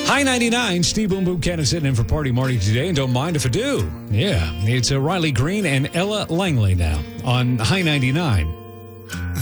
High 99, Steve Boom Boom Cannon sitting in for Party Marty today, and don't mind if I do. Yeah, it's Riley Green and Ella Langley now on High 99.